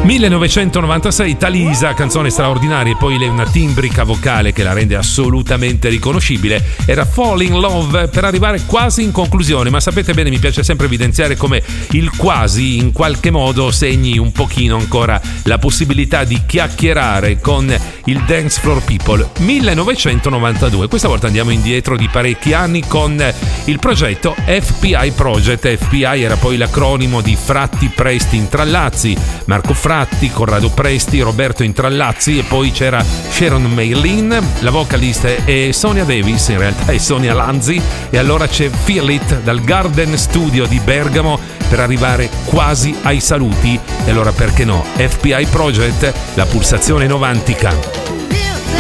1996, Talisa, canzone straordinaria, e poi una timbrica vocale che la rende assolutamente riconoscibile. Era Fall in Love, per arrivare quasi in conclusione, ma sapete bene, mi piace sempre evidenziare come il quasi in qualche modo segni un pochino ancora la possibilità di chiacchierare con il Dance Floor People. 1992, questa volta andiamo indietro di parecchi anni con il progetto FPI Project. FPI era poi l'acronimo di Fratti Presti Intrallazzi, Marco Fratti, Corrado Presti, Roberto Intrallazzi, e poi c'era Sharon Maylin, la vocalist è Sonia Davis, in realtà è Sonia Lanzi, e allora c'è Feel It dal Garden Studio di Bergamo per arrivare quasi ai saluti. E allora perché no, FPI Project, la pulsazione novantica.